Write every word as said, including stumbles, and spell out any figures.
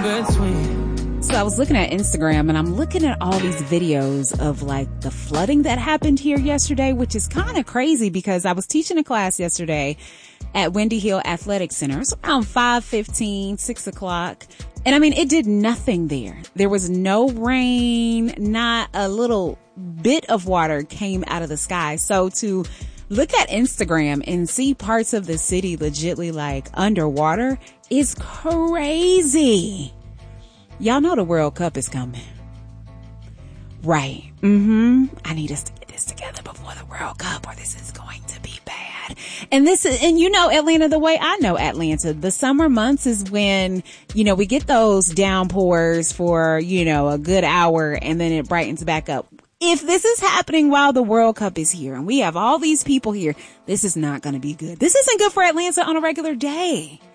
between. So I was looking at Instagram and I'm looking at all these videos of like the flooding that happened here yesterday, which is kind of crazy because I was teaching a class yesterday at Windy Hill Athletic Center. It's around five fifteen, six o'clock. And I mean, it did nothing there. There was no rain, not a little bit of water came out of the sky. So to look at Instagram and see parts of the city legitly like underwater is crazy. Y'all know the World Cup is coming. Right. Mm-hmm. I need us to get this together before the World Cup or this is going to be bad. And this is, and you know Atlanta the way I know Atlanta. The summer months is when, you know, we get those downpours for, you know, a good hour and then it brightens back up. If this is happening while the World Cup is here and we have all these people here, this is not going to be good. This isn't good for Atlanta on a regular day.